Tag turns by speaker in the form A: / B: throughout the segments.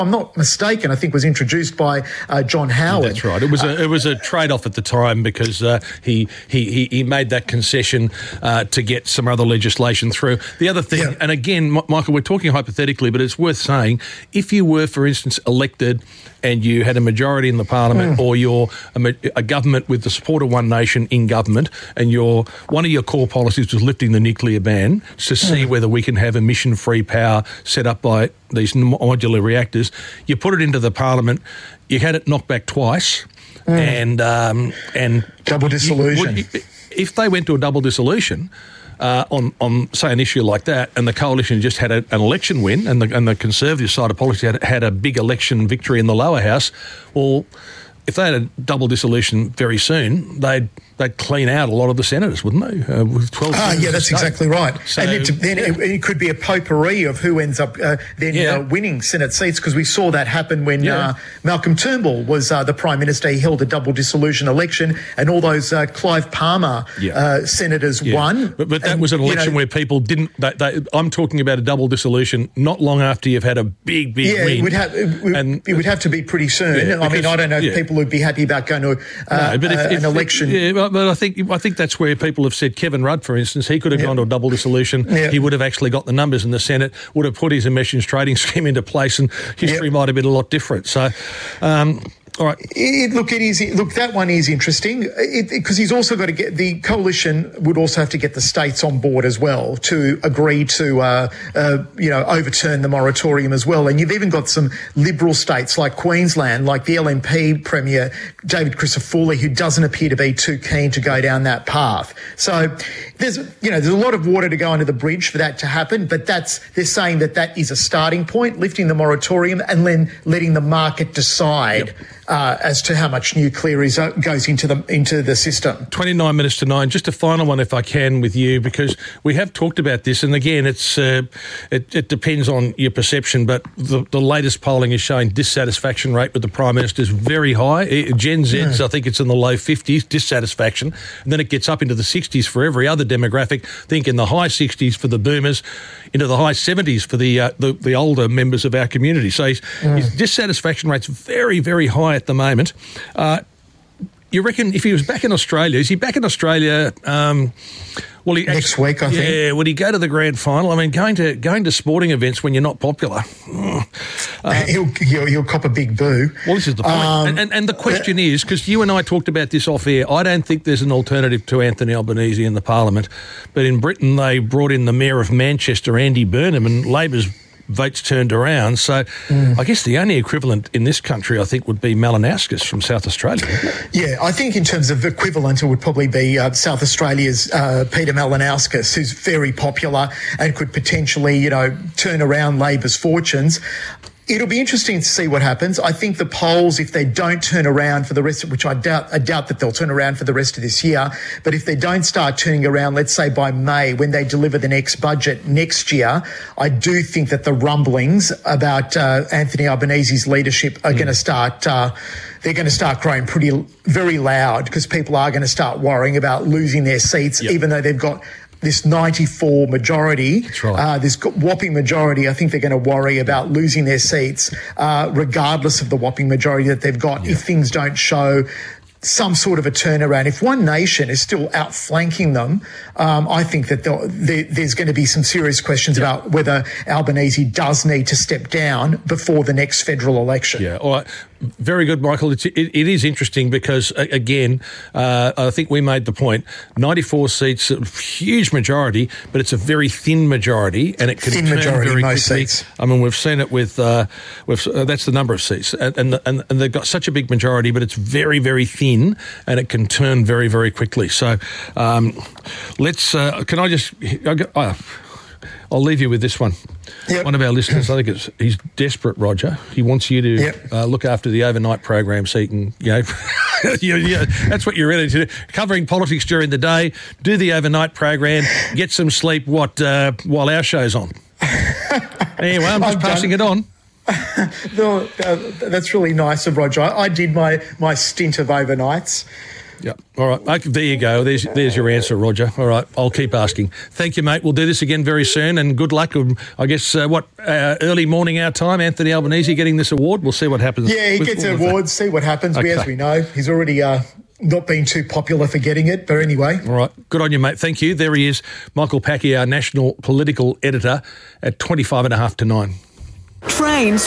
A: I'm not mistaken, I think was introduced by John Howard.
B: That's right. It was a trade-off at the time because he made that concession to get some other legislation through. The other thing, and again, Michael, we're talking hypothetically, but it's worth saying, if you were, for instance, elected and you had a majority in the parliament, or you're a government with the support of One Nation in government, and one of your core policies was lifting the nuclear ban to see whether we can have emission-free power set up by these modular reactors, you put it into the parliament, you had it knocked back twice, and
A: double dissolution.
B: If they went to a double dissolution, on say an issue like that, and the coalition just had an election win, and the Conservative side of policy had a big election victory in the lower house, well, if they had a double dissolution very soon, they'd clean out a lot of the senators, wouldn't they? With 12
A: that's exactly right. So, and it could be a potpourri of who ends up winning Senate seats, because we saw that happen when Malcolm Turnbull was the Prime Minister. He held a double dissolution election, and all those Clive Palmer senators won.
B: But that was an election where people didn't... I'm talking about a double dissolution not long after you've had a big win.
A: It would have to be pretty soon. Yeah, because, I don't know if people would be happy about going to an election...
B: But I think that's where people have said Kevin Rudd, for instance, he could have gone to a double dissolution. He would have actually got the numbers in the Senate, would have put his emissions trading scheme into place, and history might have been a lot different. So, all right.
A: That one is interesting because he's also got to get the coalition would also have to get the states on board as well to agree to overturn the moratorium as well. And you've even got some liberal states like Queensland, like the LNP Premier David Crisafulli, who doesn't appear to be too keen to go down that path. So there's a lot of water to go under the bridge for that to happen. But they're saying that is a starting point, lifting the moratorium and then letting the market decide. As to how much nuclear goes into the system.
B: 29 minutes to 9. Just a final one, if I can, with you, because we have talked about this, and again, it depends on your perception, but the latest polling is showing dissatisfaction rate with the Prime Minister is very high. Gen Z's, I think it's in the low 50s, dissatisfaction, and then it gets up into the 60s for every other demographic. Think in the high 60s for the boomers, into the high 70s for the older members of our community. So his dissatisfaction rate's very, very high at the moment. You reckon if he was back in Australia, is he back in Australia?
A: Next week, I think.
B: Yeah, would he go to the grand final? I mean, going to sporting events when you're not popular.
A: He'll cop a big boo.
B: Well, this is the point. And the question is, because you and I talked about this off air, I don't think there's an alternative to Anthony Albanese in the Parliament. But in Britain, they brought in the Mayor of Manchester, Andy Burnham, and Labor's votes turned around. So I guess the only equivalent in this country, I think, would be Malinauskas from South Australia.
A: Yeah, I think in terms of equivalent, it would probably be South Australia's Peter Malinauskas, who's very popular and could potentially, turn around Labor's fortunes. It'll be interesting to see what happens. I think the polls, if they don't turn around for the rest of, which I doubt that they'll turn around for the rest of this year, but if they don't start turning around, let's say by May, when they deliver the next budget next year, I do think that the rumblings about Anthony Albanese's leadership are going to start... they're going to start growing very loud, because people are going to start worrying about losing their seats, even though they've got this 94 majority, this whopping majority. I think they're going to worry about losing their seats, regardless of the whopping majority that they've got, if things don't show some sort of a turnaround. If One Nation is still outflanking them, I think that there's going to be some serious questions about whether Albanese does need to step down before the next federal election.
B: Yeah, all right. Very good, Michael. It is interesting because, again, I think we made the point, 94 seats, a huge majority, but it's a very thin majority, and it can turn very quickly. Seats. I mean, we've seen it with that's the number of seats, and they've got such a big majority, but it's very, very thin, and it can turn very, very quickly. So let's, I'll leave you with this one. Yep. One of our listeners, I think he's desperate, Roger. He wants you to look after the overnight program so you can, that's what you're ready to do. Covering politics during the day, do the overnight program, get some sleep while our show's on. Anyway, I'm just passing it on.
A: No, that's really nice of Roger. I did my stint of overnights.
B: Yep. All right. Okay, there you go. There's your answer, Roger. All right. I'll keep asking. Thank you, mate. We'll do this again very soon, and good luck. I guess, early morning our time, Anthony Albanese getting this award. We'll see what happens.
A: Yeah, he gets awards, see what happens.
B: Okay.
A: As we know, he's already not been too popular for getting it, but anyway.
B: All right. Good on you, mate. Thank you. There he is, Michael Packy, our national political editor, at 25.5 to 9.
C: Trains.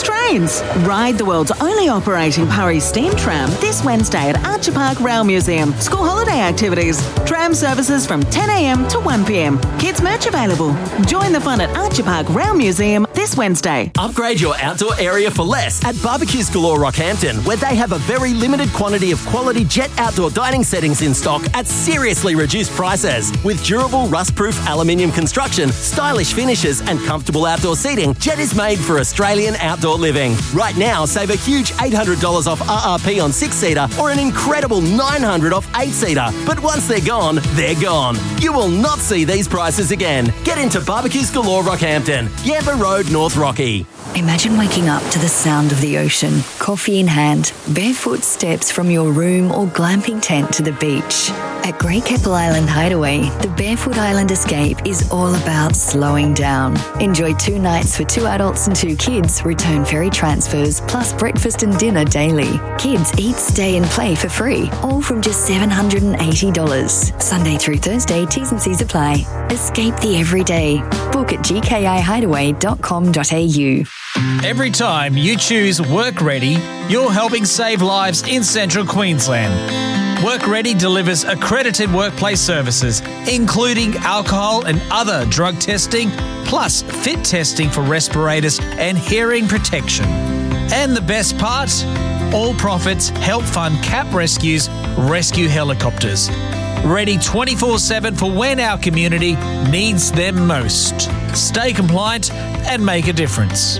C: Ride the world's only operating Purry steam tram this Wednesday at Archer Park Rail Museum. School holiday activities. Tram services from 10 a.m. to 1 p.m. Kids merch available. Join the fun at Archer Park Rail Museum this Wednesday.
D: Upgrade your outdoor area for less at Barbecues Galore Rockhampton, where they have a very limited quantity of quality Jet outdoor dining settings in stock at seriously reduced prices. With durable, rust-proof aluminium construction, stylish finishes and comfortable outdoor seating, Jet is made for Australian outdoor living. Right now, save a huge $800 off RRP on 6-seater or an incredible $900 off 8-seater. But once they're gone, they're gone. You will not see these prices again. Get into Barbecues Galore Rockhampton, Yamba Road, North Rocky.
E: Imagine waking up to the sound of the ocean, coffee in hand, barefoot steps from your room or glamping tent to the beach. At Great Keppel Island Hideaway, the Barefoot Island Escape is all about slowing down. Enjoy 2 nights for 2 adults and 2 kids, return ferry transfers, plus breakfast and dinner daily. Kids eat, stay and play for free, all from just $780. Sunday through Thursday, T's and C's apply. Escape the everyday. Book at gkihideaway.com.au.
F: Every time you choose Work Ready, you're helping save lives in Central Queensland. Work Ready delivers accredited workplace services, including alcohol and other drug testing, plus fit testing for respirators and hearing protection. And the best part? All profits help fund CAP Rescue's rescue helicopters. Ready 24/7 for when our community needs them most. Stay compliant and make a difference.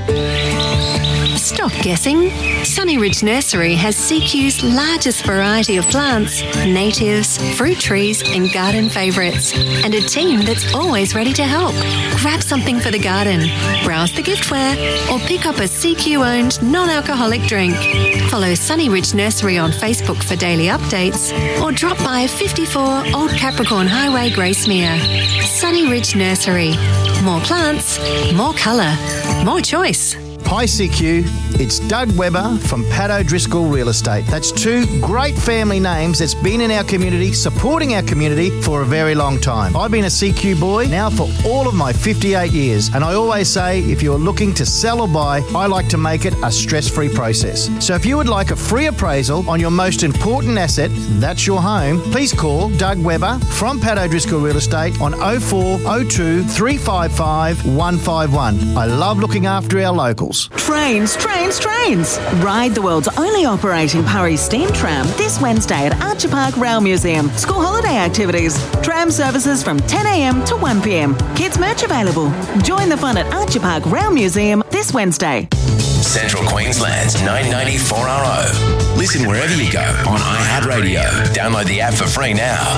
G: Stop guessing. Sunny Ridge Nursery has CQ's largest variety of plants, natives, fruit trees and garden favourites, and a team that's always ready to help. Grab something for the garden, browse the giftware, or pick up a CQ-owned non-alcoholic drink. Follow Sunny Ridge Nursery on Facebook for daily updates, or drop by 54 Old Capricorn Highway, Gracemere. Sunny Ridge Nursery. More plants, more colour, more choice.
H: Hi CQ, it's Doug Webber from Pat O'Driscoll Real Estate. That's 2 great family names that's been in our community, supporting our community for a very long time. I've been a CQ boy now for all of my 58 years, and I always say if you're looking to sell or buy, I like to make it a stress-free process. So if you would like a free appraisal on your most important asset, that's your home, please call Doug Webber from Pat O'Driscoll Real Estate on 0402 355 151. I love looking after our locals.
C: Trains. Ride the world's only operating Purry steam tram this Wednesday at Archer Park Rail Museum. School holiday activities. Tram services from 10 a.m. to 1 p.m. Kids merch available. Join the fun at Archer Park Rail Museum this Wednesday.
I: Central Queensland's 990-4RO. Listen wherever you go on iHeartRadio. Download the app for free now.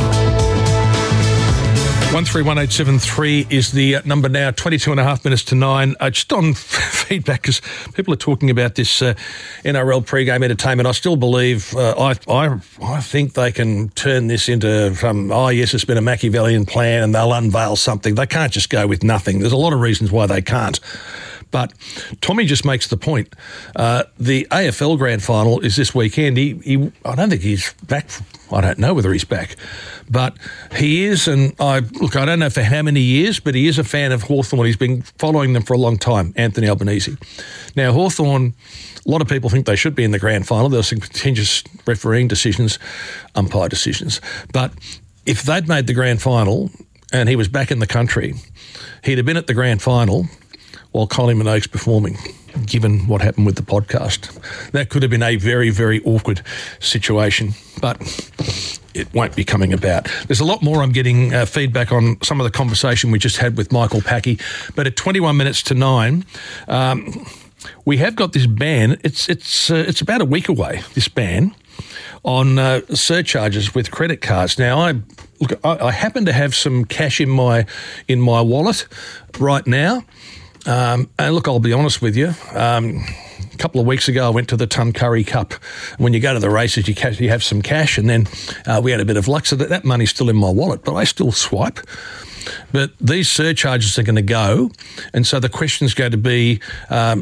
B: 131873 is the number now, 22.5 minutes to 9. Just on feedback, because people are talking about this NRL pre-game entertainment. I still believe, I think they can turn this into some, yes, it's been a Machiavellian plan and they'll unveil something. They can't just go with nothing. There's a lot of reasons why they can't. But Tommy just makes the point. The AFL Grand Final is this weekend. I don't think he's back. I don't know whether he's back. But he is, and I don't know for how many years, but he is a fan of Hawthorn. He's been following them for a long time, Anthony Albanese. Now, Hawthorn, a lot of people think they should be in the Grand Final. There were some contentious refereeing decisions, umpire decisions. But if they'd made the Grand Final and he was back in the country, he'd have been at the Grand Final while Kylie Minogue's performing, given what happened with the podcast. That could have been a very, very awkward situation, but it won't be coming about. There's a lot more. I'm getting feedback on some of the conversation we just had with Michael Packy, but at 21 minutes to 9, we have got this ban. It's about a week away, this ban on surcharges with credit cards. Now, I happen to have some cash in my wallet right now. And look, I'll be honest with you, a couple of weeks ago, I went to the Tuncurry Cup. When you go to the races, you have some cash, and then we had a bit of luck, so that money's still in my wallet, but I still swipe. But these surcharges are going to go, and so the question's going to be, are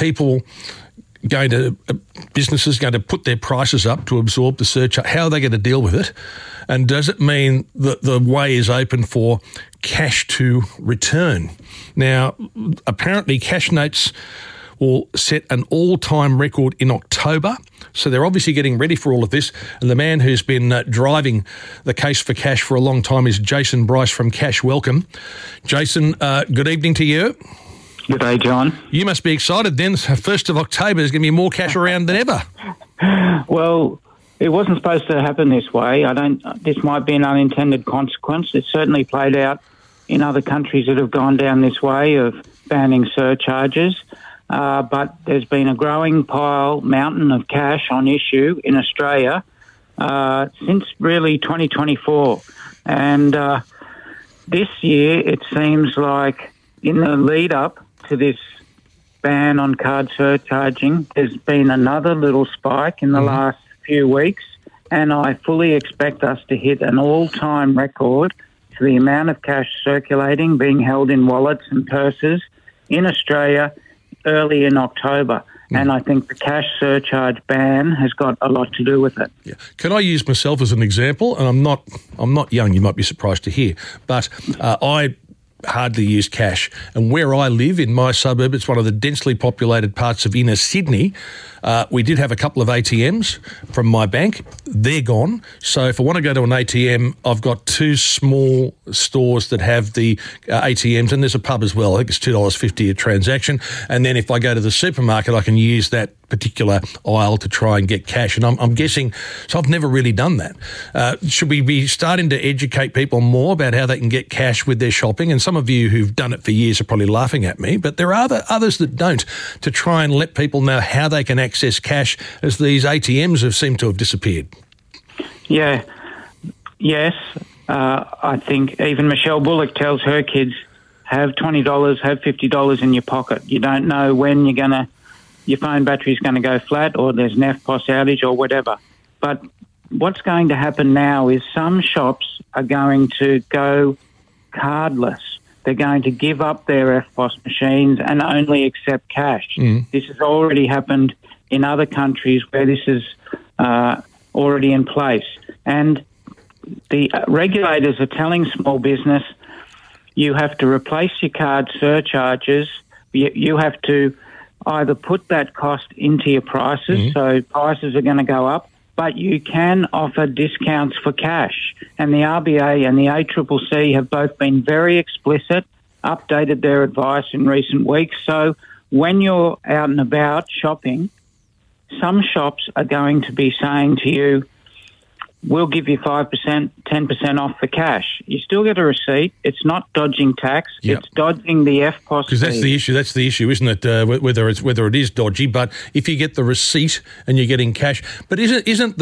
B: businesses going to put their prices up to absorb the surcharge? How are they going to deal with it? And does it mean that the way is open for cash to return? Now, apparently cash notes will set an all-time record in October. So they're obviously getting ready for all of this. And the man who's been driving the case for cash for a long time is Jason Bryce from Cash Welcome. Jason, good evening to you.
J: Good day, John.
B: You must be excited then. 1st of October, there's going to be more cash around than ever.
J: Well, it wasn't supposed to happen this way. This might be an unintended consequence. It's certainly played out in other countries that have gone down this way of banning surcharges. But there's been a growing mountain of cash on issue in Australia since really 2024. And this year, it seems like in the lead up to this ban on card surcharging, there's been another little spike in the last few weeks, and I fully expect us to hit an all-time record for the amount of cash circulating, being held in wallets and purses in Australia early in October. And I think the cash surcharge ban has got a lot to do with it.
B: Yeah. Can I use myself as an example? And I'm not young, you might be surprised to hear, but I hardly use cash. And where I live, in my suburb, it's one of the densely populated parts of inner Sydney. We did have a couple of ATMs from my bank. They're gone. So if I want to go to an ATM, I've got 2 small stores that have the ATMs, and there's a pub as well. I think it's $2.50 a transaction. And then if I go to the supermarket, I can use that particular aisle to try and get cash. And I'm guessing, so I've never really done that. Should we be starting to educate people more about how they can get cash with their shopping? And some of you who've done it for years are probably laughing at me, but there are others that don't, to try and let people know how they can access cash, as these ATMs have seemed to have disappeared.
J: Yeah. Yes. I think even Michelle Bullock tells her kids, have $20, have $50 in your pocket. You don't know when your phone battery's going to go flat, or there's an EFTPOS outage or whatever. But what's going to happen now is some shops are going to go cardless. They're going to give up their EFTPOS machines and only accept cash. This has already happened in other countries where this is already in place. And the regulators are telling small business, you have to replace your card surcharges. You have to either put that cost into your prices, so prices are going to go up, but you can offer discounts for cash. And the RBA and the ACCC have both been very explicit, updated their advice in recent weeks. So when you're out and about shopping, some shops are going to be saying to you, we'll give you 5%, 10% off for cash. You still get a receipt. It's not dodging tax.
B: Yep.
J: It's dodging the EFTPOS.
B: Because that's the issue. That's the issue, isn't it? Whether it is dodgy, but if you get the receipt and you're getting cash, but this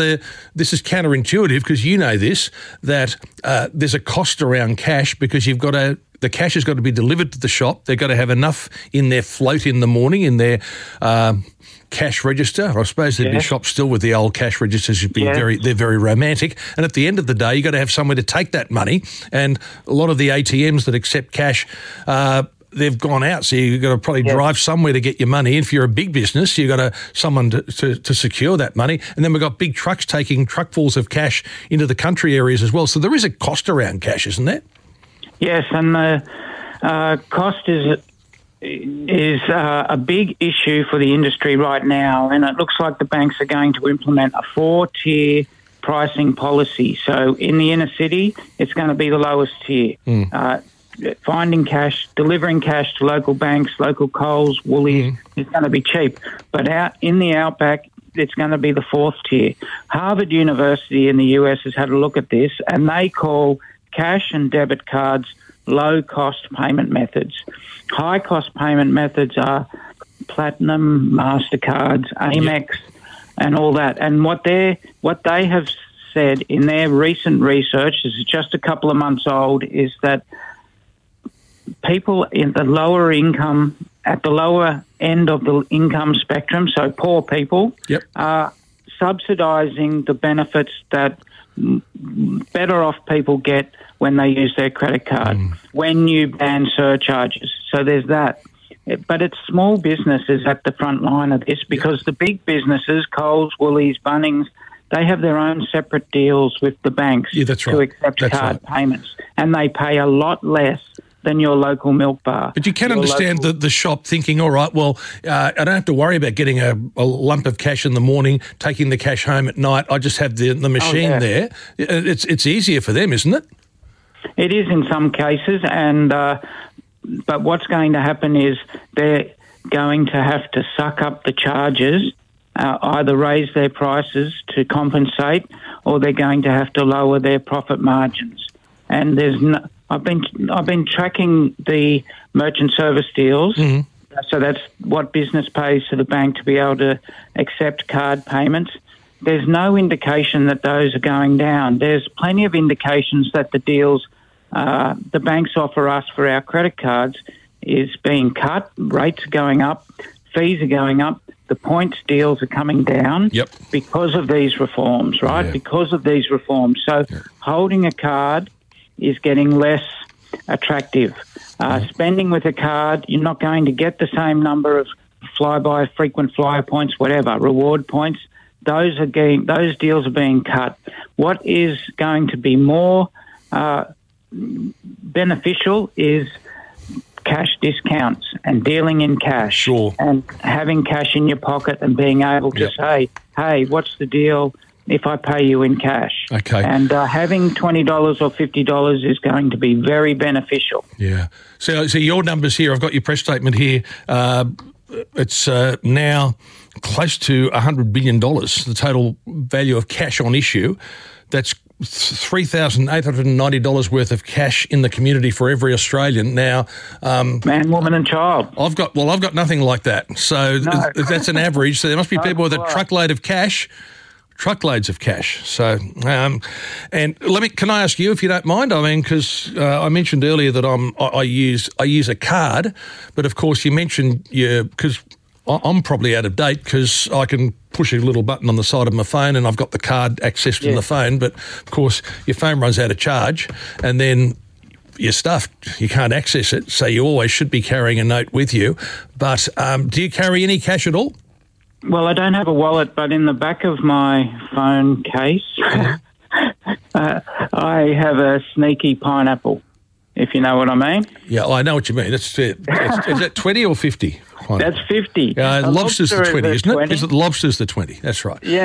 B: is counterintuitive, because you know this, that there's a cost around cash, because the cash has got to be delivered to the shop. They've got to have enough in their float in the morning, in their cash register. I suppose there'd be shops still with the old cash registers. They're very romantic. And at the end of the day, you've got to have somewhere to take that money. And a lot of the ATMs that accept cash, they've gone out. So you've got to probably drive somewhere to get your money. If you're a big business, you've got someone to secure that money. And then we've got big trucks taking truckfuls of cash into the country areas as well. So there is a cost around cash, isn't there? Yes,
J: and the cost is a big issue for the industry right now, and it looks like the banks are going to implement a 4-tier pricing policy. So in the inner city, it's going to be the lowest tier. Finding cash, delivering cash to local banks, local Coles, Woolies, is going to be cheap. But out in the outback, it's going to be the 4th tier. Harvard University in the US has had a look at this, and they call cash and debit cards low-cost payment methods. High-cost payment methods are Platinum, MasterCards, Amex, and all that. And what they have said in their recent research, this is just a couple of months old, is that people in the lower income at the lower end of the income spectrum, so poor people, are subsidising the benefits that better off people get when they use their credit card, when you ban surcharges. So there's that. But it's small businesses at the front line of this, because the big businesses, Coles, Woolies, Bunnings, they have their own separate deals with the banks to accept card payments, and they pay a lot less than your local milk bar.
B: But you can understand the shop thinking, all right, well, I don't have to worry about getting a lump of cash in the morning, taking the cash home at night. I just have the machine there. It's easier for them, isn't it?
J: It is in some cases, and but what's going to happen is they're going to have to suck up the charges, either raise their prices to compensate, or they're going to have to lower their profit margins. And I've been tracking the merchant service deals, so that's what business pays to the bank to be able to accept card payments. There's no indication that those are going down. There's plenty of indications that the deals the banks offer us for our credit cards is being cut, rates are going up, fees are going up, the points deals are coming down because of these reforms, right? Because of these reforms. So holding a card is getting less attractive. Spending with a card, you're not going to get the same number of flyby, frequent flyer points, whatever, reward points. Those deals are being cut. What is going to be more beneficial is cash discounts and dealing in cash and having cash in your pocket and being able to say, hey, what's the deal if I pay you in cash?
B: Okay.
J: And having $20 or $50 is going to be very beneficial.
B: Yeah. So your numbers here, I've got your press statement here. It's now close to $100 billion, the total value of cash on issue. That's $3,890 worth of cash in the community for every Australian. Now,
J: man, woman and child.
B: I've got nothing like that. So that's an average. So there must be people with a truckload of cash. Truckloads of cash. So, and can I ask you, if you don't mind? I mean, because I mentioned earlier that I use a card, but of course you mentioned because I'm probably out of date because I can push a little button on the side of my phone and I've got the card accessed in the phone. But of course, your phone runs out of charge, and then you're stuffed. You can't access it, so you always should be carrying a note with you. But do you carry any cash at all?
J: Well, I don't have a wallet, but in the back of my phone case, I have a sneaky pineapple, if you know what I mean.
B: Yeah, I know what you mean. Is that 20 or 50?
J: That's 50.
B: Lobster's the 20, isn't it? Is it lobster's the 20? That's right.
J: Yeah.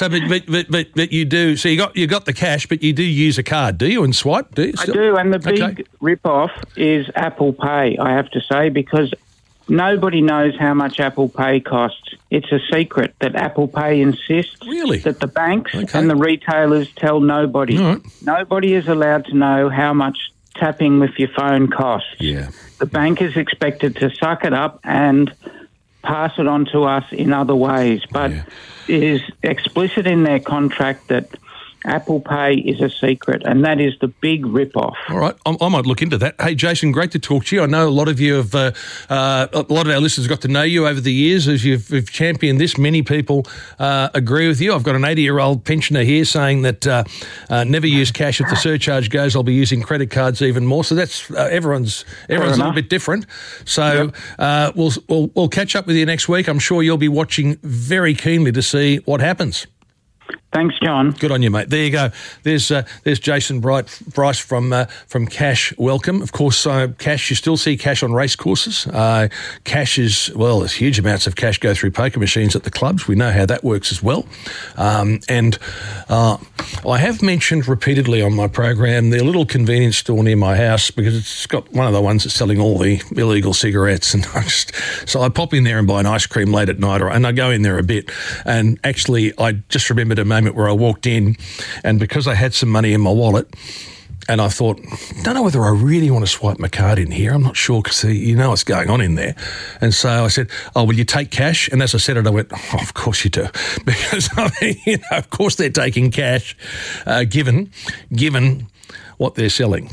B: But you do. So you got the cash, but you do use a card, do you? And swipe, do you?
J: I do, and the big rip-off is Apple Pay, I have to say, because nobody knows how much Apple Pay costs. It's a secret that Apple Pay insists that the banks and the retailers tell nobody.
B: Right.
J: Nobody is allowed to know how much tapping with your phone costs.
B: Yeah.
J: The bank is expected to suck it up and pass it on to us in other ways, but it is explicit in their contract that Apple Pay is a secret, and that is the big rip-off.
B: All right, I might look into that. Hey, Jason, great to talk to you. I know a lot of you have, a lot of our listeners got to know you over the years as you've championed this. Many people agree with you. I've got an 80-year-old pensioner here saying that never use cash. If the surcharge goes, I'll be using credit cards even more. So that's everyone's a little bit different. So we'll catch up with you next week. I'm sure you'll be watching very keenly to see what happens.
J: Thanks, John.
B: Good on you, mate. There you go. There's Jason Bryce from Cash Welcome. Of course, cash, you still see cash on race courses. Cash is, well, there's huge amounts of cash go through poker machines at the clubs. We know how that works as well. And I have mentioned repeatedly on my program the little convenience store near my house, because it's got one of the ones that's selling all the illegal cigarettes. And so I pop in there and buy an ice cream late at night, and I go in there a bit. And actually, I just remembered a moment where I walked in, and because I had some money in my wallet, and I thought, don't know whether I really want to swipe my card in here. I'm not sure, because you know what's going on in there. And so I said, oh, will you take cash? And as I said it, I went, oh, of course you do. Because, I mean, of course they're taking cash, given what they're selling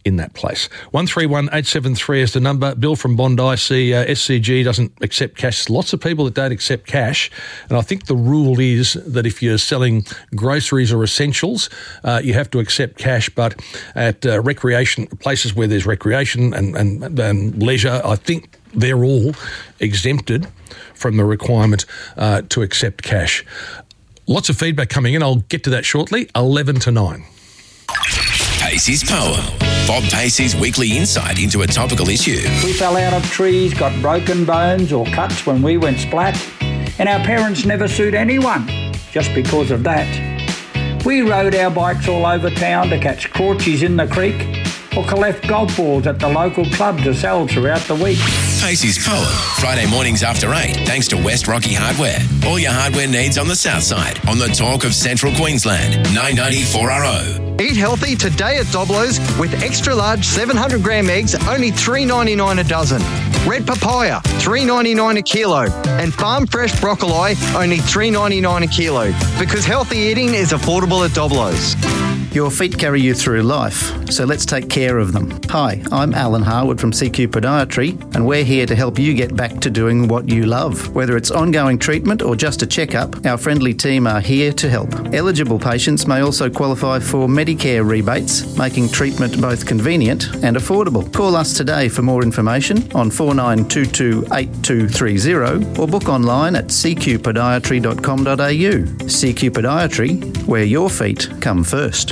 B: in that place. 131873 is the number. Bill from Bondi. See, SCG doesn't accept cash. There's lots of people that don't accept cash, and I think the rule is that if you're selling groceries or essentials, you have to accept cash, but at recreation places where there's recreation and leisure, I think they're all exempted from the requirement to accept cash. Lots of feedback coming in. I'll get to that shortly. 11 to 9.
I: Pacey's Poem. Bob Pacey's weekly insight into a topical issue.
K: We fell out of trees, got broken bones or cuts when we went splat, and our parents never sued anyone just because of that. We rode our bikes all over town to catch crawchies in the creek or collect golf balls at the local club to sell throughout the week.
I: Pacey's Poem, Friday mornings after 8, thanks to West Rocky Hardware. All your hardware needs on the south side, on the talk of Central Queensland, 990 4RO.
L: Eat healthy today at Doblo's with extra large 700 gram eggs, only $3.99 a dozen. Red papaya, $3.99 a kilo. And farm fresh broccoli, only $3.99 a kilo. Because healthy eating is affordable at Doblo's.
H: Your feet carry you through life, so let's take care of them. Hi, I'm Alan Harwood from CQ Podiatry, and we're here to help you get back to doing what you love. Whether it's ongoing treatment or just a checkup, our friendly team are here to help. Eligible patients may also qualify for Medicare rebates, making treatment both convenient and affordable. Call us today for more information on 4922 8230 or book online at cqpodiatry.com.au. CQ Podiatry, where your feet come first.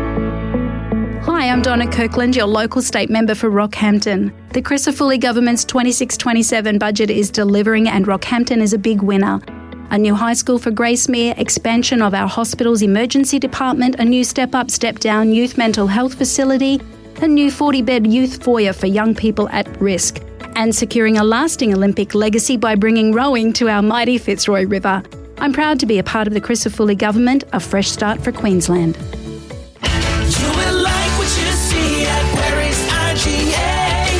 M: Hi, I'm Donna Kirkland, your local state member for Rockhampton. The Crisafulli government's 26-27 budget is delivering and Rockhampton is a big winner. A new high school for Gracemere, expansion of our hospital's emergency department, a new step-up, step-down youth mental health facility, a new 40-bed youth foyer for young people at risk, and securing a lasting Olympic legacy by bringing rowing to our mighty Fitzroy River. I'm proud to be a part of the Crisafulli government, a fresh start for Queensland.
N: You will like what you see at Paris RGA.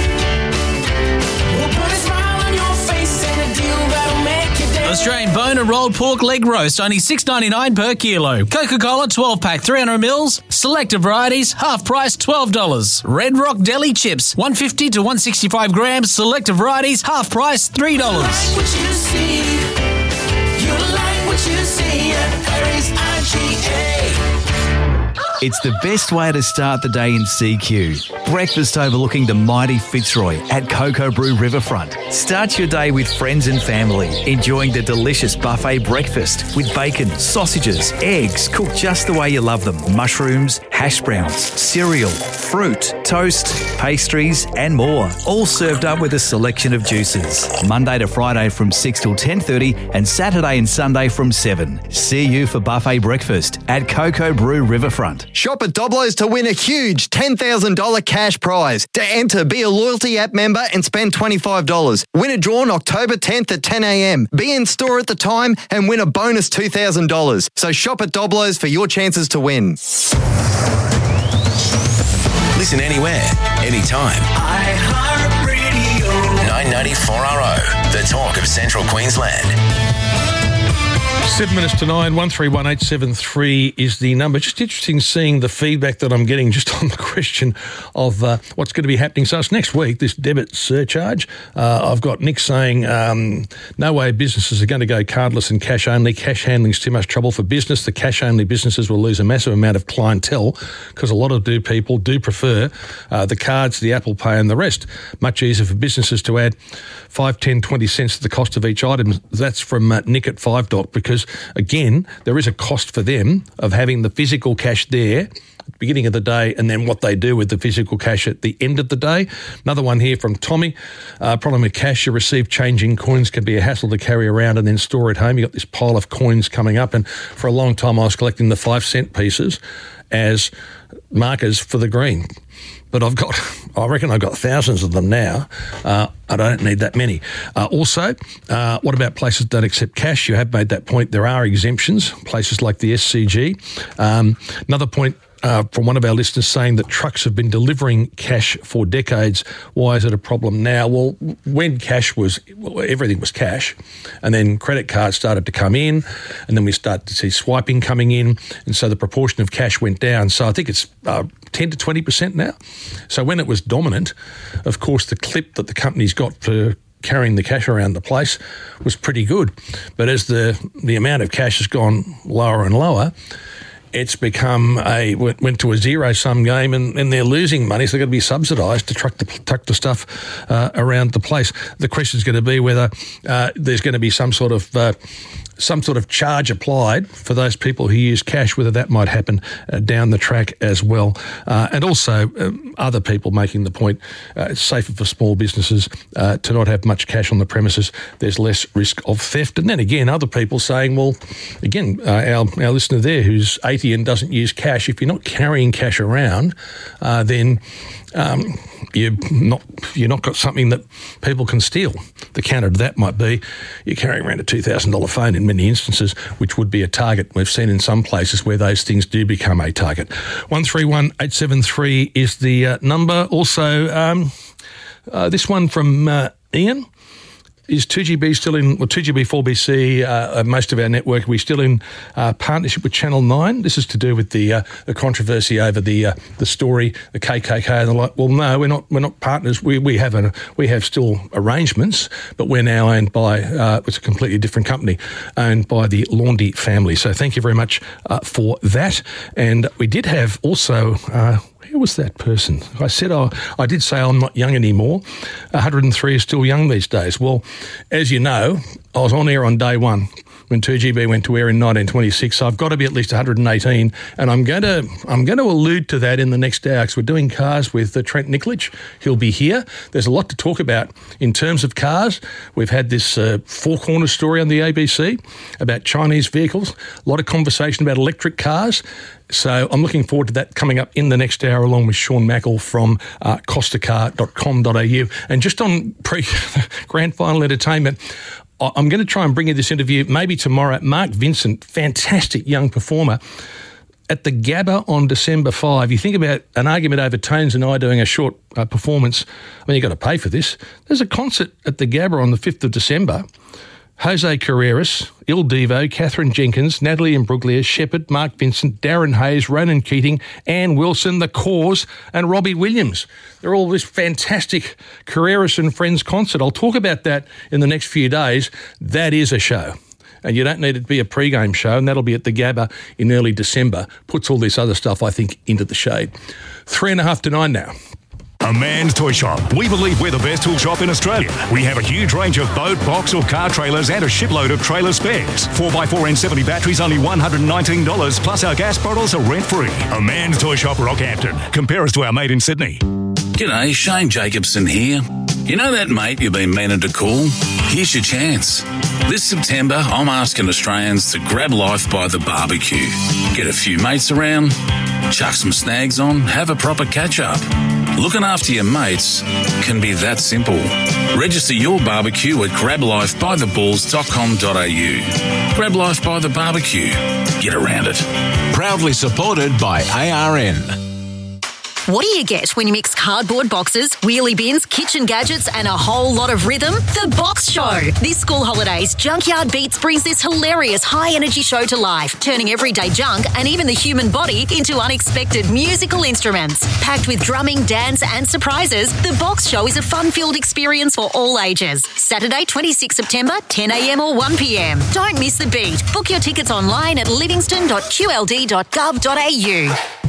N: We'll put a smile on your face and a deal that'll make you dance.
F: Australian bone and rolled pork leg roast, only $6.99 per kilo. Coca-Cola 12-pack 300 mils, selected varieties, half price $12. Red Rock Deli chips, 150 to 165 grams, selected varieties, half price $3.
N: You like what you see. You like what you see at Paris RGA.
O: It's the best way to start the day in CQ. Breakfast overlooking the mighty Fitzroy at Cocoa Brew Riverfront. Start your day with friends and family, enjoying the delicious buffet breakfast with bacon, sausages, eggs, cooked just the way you love them, mushrooms, hash browns, cereal, fruit, toast, pastries and more. All served up with a selection of juices. Monday to Friday from 6 till 10:30 and Saturday and Sunday from 7. See you for buffet breakfast at Cocoa Brew Riverfront.
L: Shop at Doblo's to win a huge $10,000 cash prize. To enter, be a loyalty app member and spend $25. Winner drawn October 10th at 10 a.m. Be in store at the time and win a bonus $2,000. So shop at Doblo's for your chances to win.
I: Listen anywhere, anytime.
N: iHeartRadio.
I: 990 4RO, the talk of Central Queensland.
B: 7 minutes to 9, 131873 is the number. Just interesting seeing the feedback that I'm getting just on the question of what's going to be happening. So it's next week, this debit surcharge. I've got Nick saying no way businesses are going to go cardless and cash only. Cash handling's too much trouble for business. The cash only businesses will lose a massive amount of clientele because a lot of people do prefer the cards, the Apple Pay and the rest. Much easier for businesses to add 5, 10, 20 cents to the cost of each item. That's from Nick at 5 Doc, because again, there is a cost for them of having the physical cash there at the beginning of the day and then what they do with the physical cash at the end of the day. Another one here from Tommy. Problem with cash, you receive changing coins can be a hassle to carry around and then store at home. You got this pile of coins coming up, and for a long time I was collecting the 5-cent pieces as markers for the green. But I reckon I've got thousands of them now. I don't need that many. Also, what about places that don't accept cash? You have made that point. There are exemptions, places like the SCG. Another point, from one of our listeners saying that trucks have been delivering cash for decades. Why is it a problem now? Well, when everything was cash, and then credit cards started to come in, and then we started to see swiping coming in, and so the proportion of cash went down. So I think it's 10 to 20% now. So when it was dominant, of course, the clip that the companies got for carrying the cash around the place was pretty good. But as the amount of cash has gone lower and lower, it's become went to a zero-sum game, and they're losing money, so they've got to be subsidised to truck the stuff around the place. The question is going to be whether there's going to be some sort of charge applied for those people who use cash, whether that might happen down the track as well. And also other people making the point, it's safer for small businesses to not have much cash on the premises. There's less risk of theft. And then again, other people saying, well, again, our listener there who's 80 and doesn't use cash, if you're not carrying cash around, then you've not got something that people can steal. The counter to that might be you're carrying around a $2,000 phone in many instances, which would be a target. We've seen in some places where those things do become a target. 131873 is the number. Also, this one from Ian. Is 2GB still in, 2GB 4BC, most of our network, are we still in partnership with Channel 9? This is to do with the controversy over the story, the KKK and the like. Well, no, we're not partners. We have still arrangements, but we're now owned by it's a completely different company, owned by the Laundy family. So thank you very much for that. And we did have also. Who was that person? I said, I did say I'm not young anymore. 103 is still young these days. Well, as you know, I was on air on day one when 2GB went to air in 1926, so I've got to be at least 118, and I'm going to allude to that in the next hour because we're doing cars with Trent Nicolich. He'll be here. There's a lot to talk about in terms of cars. We've had this Four Corners story on the ABC about Chinese vehicles, a lot of conversation about electric cars. So I'm looking forward to that coming up in the next hour along with Sean Mackle from costacar.com.au. And just on grand final entertainment, I'm going to try and bring you this interview maybe tomorrow. Mark Vincent, fantastic young performer, at the Gabba on December 5. You think about an argument over Tones and I doing a short performance. I mean, you've got to pay for this. There's a concert at the Gabba on the 5th of December. Jose Carreras, Il Divo, Catherine Jenkins, Natalie Imbruglia, Shepherd, Mark Vincent, Darren Hayes, Ronan Keating, Anne Wilson, The Cause, and Robbie Williams. They're all this fantastic Carreras and Friends concert. I'll talk about that in the next few days. That is a show. And you don't need it to be a pre-game show, and that'll be at the Gabba in early December. Puts all this other stuff, I think, into the shade. 8:30 to 9 now.
P: A Man's Toy Shop. We believe we're the best tool shop in Australia. We have a huge range of boat, box or car trailers and a shipload of trailer spares. 4x4 N70 batteries only $119, plus our gas bottles are rent-free. A Man's Toy Shop, Rockhampton. Compare us to our mate in Sydney.
Q: G'day, Shane Jacobson here. You know that mate you've been meaning to call? Here's your chance. This September, I'm asking Australians to grab life by the barbecue. Get a few mates around, chuck some snags on, have a proper catch-up. Looking after your mates can be that simple. Register your barbecue at grablifebytheballs.com.au. Grab Life by the Barbecue. Get around it.
R: Proudly supported by ARN.
S: What do you get when you mix cardboard boxes, wheelie bins, kitchen gadgets, and a whole lot of rhythm? The Box Show. This school holidays, Junkyard Beats brings this hilarious high-energy show to life, turning everyday junk and even the human body into unexpected musical instruments. Packed with drumming, dance, and surprises, The Box Show is a fun-filled experience for all ages. Saturday, 26 September, 10 a.m. or 1 p.m. Don't miss the beat. Book your tickets online at livingston.qld.gov.au.